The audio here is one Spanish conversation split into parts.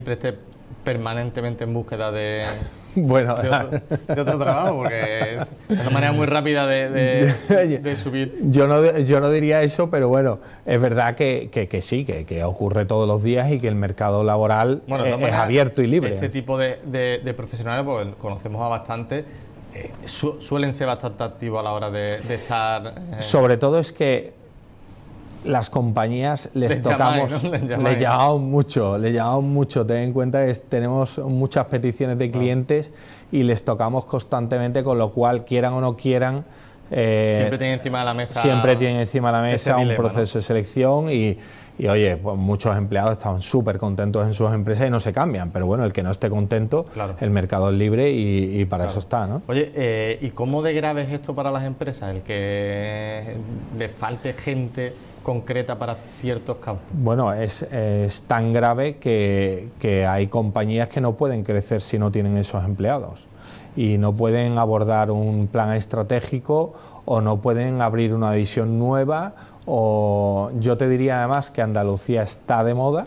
esté permanentemente en búsqueda de, bueno, de otro trabajo, porque es una manera muy rápida de subir. Yo no diría eso, pero bueno, es verdad que sí, que ocurre todos los días y que el mercado laboral es abierto y libre. Este tipo de profesionales, pues conocemos a bastante, suelen ser bastante activos a la hora de estar... Sobre todo es que las compañías les tocamos, les llamamos mucho. Ten en cuenta que tenemos muchas peticiones de clientes y les tocamos constantemente, con lo cual, quieran o no quieran, siempre tienen encima de la mesa un proceso de selección y oye, pues muchos empleados estaban súper contentos en sus empresas y no se cambian, pero bueno, el que no esté contento, claro, el mercado es libre y para eso está, ¿no? Oye, ¿y cómo de grave es esto para las empresas, el que les falte gente concreta para ciertos campos? Bueno, es tan grave que hay compañías que no pueden crecer si no tienen esos empleados y no pueden abordar un plan estratégico o no pueden abrir una división nueva, o yo te diría además que Andalucía está de moda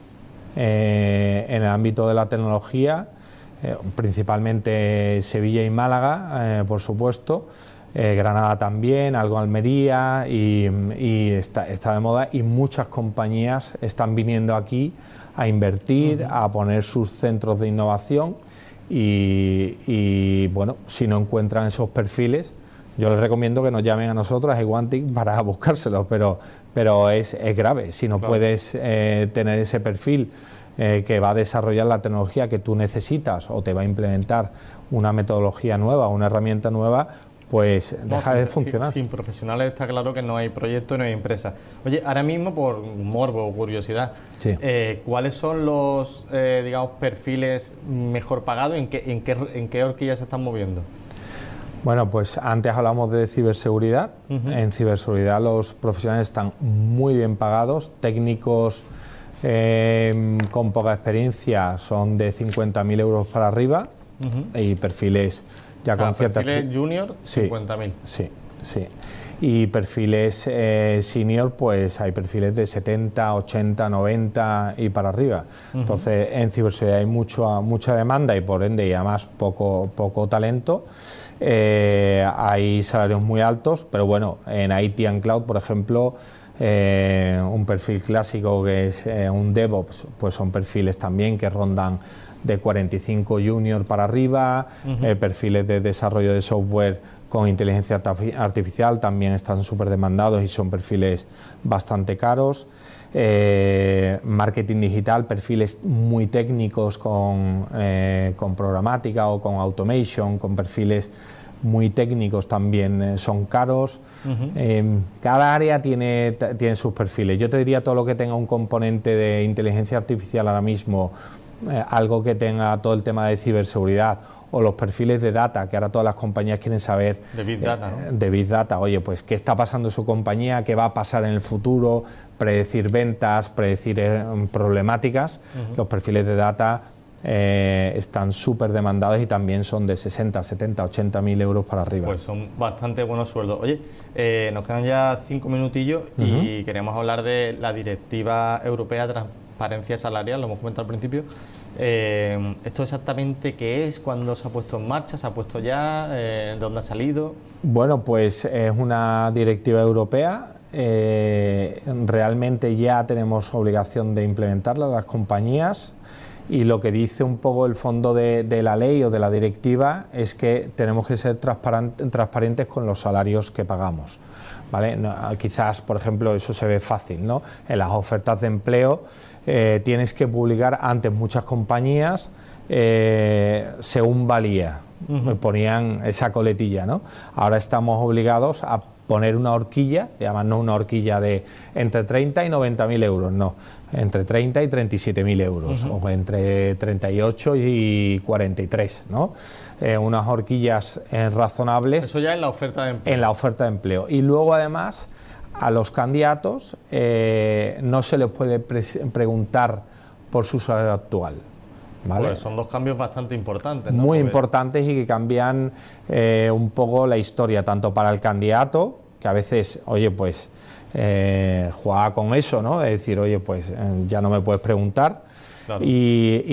en el ámbito de la tecnología, principalmente Sevilla y Málaga, por supuesto. Granada también, algo Almería y está de moda, y muchas compañías están viniendo aquí a invertir, a poner sus centros de innovación y bueno, si no encuentran esos perfiles, yo les recomiendo que nos llamen a nosotros, a Eguantic, para buscárselos, pero es grave. Si no puedes tener ese perfil que va a desarrollar la tecnología que tú necesitas o te va a implementar una metodología nueva, una herramienta nueva, pues deja de funcionar. Sin profesionales está claro que no hay proyecto, no hay empresa. Oye, ahora mismo, por morbo o curiosidad, sí, ¿cuáles son los digamos, perfiles mejor pagados? ¿En qué horquilla se están moviendo? Bueno, pues antes hablamos de ciberseguridad. En ciberseguridad los profesionales están muy bien pagados. Técnicos con poca experiencia son de 50.000 euros para arriba, y perfiles ya con cierta... Perfiles junior, 50.000. Sí. Y perfiles senior, pues hay perfiles de 70, 80, 90 y para arriba. Entonces, en ciberseguridad hay mucha demanda y por ende, y además poco talento. Hay salarios muy altos, pero bueno, en IT and Cloud, por ejemplo, un perfil clásico que es un DevOps, pues son perfiles también que rondan de 45 junior para arriba. Perfiles de desarrollo de software con inteligencia artificial también están súper demandados y son perfiles bastante caros. Marketing digital, perfiles muy técnicos con programática o con automation, con perfiles muy técnicos también son caros. Cada área tiene sus perfiles. Yo te diría todo lo que tenga un componente de inteligencia artificial ahora mismo, algo que tenga todo el tema de ciberseguridad, o los perfiles de data, que ahora todas las compañías quieren saber de Big Data, ¿no? De Big Data. Oye, pues qué está pasando en su compañía, qué va a pasar en el futuro, predecir ventas, predecir problemáticas. Los perfiles de data están súper demandados y también son de 60, 70, 80.000 euros para arriba. Pues son bastante buenos sueldos. Oye, nos quedan ya 5 minutillos y queremos hablar de la Directiva Europea de Transparencia Salarial, lo hemos comentado al principio. ¿Esto exactamente qué es? ¿Cuándo se ha puesto en marcha? ¿Se ha puesto ya? ¿De dónde ha salido? Bueno, pues es una directiva europea. Realmente ya tenemos obligación de implementarla las compañías, y lo que dice un poco el fondo de la ley o de la directiva es que tenemos que ser transparentes con los salarios que pagamos, ¿vale? No, quizás, por ejemplo, eso se ve fácil, ¿no? En las ofertas de empleo tienes que publicar antes muchas compañías según valía, ponían esa coletilla, ¿no? Ahora estamos obligados a poner una horquilla, y además no una horquilla de entre 30 y 90.000 euros, no, entre 30 y 37.000 euros, o entre 38 y 43, ¿no? Unas horquillas razonables. Eso ya en la oferta de empleo. En la oferta de empleo. Y luego, además, a los candidatos no se les puede preguntar por su salario actual, ¿vale? Pues son dos cambios bastante importantes, ¿no? Muy importantes, y que cambian un poco la historia, tanto para el candidato, que a veces, oye, pues juega con eso, ¿no? Es decir, oye, pues ya no me puedes preguntar. Claro. Y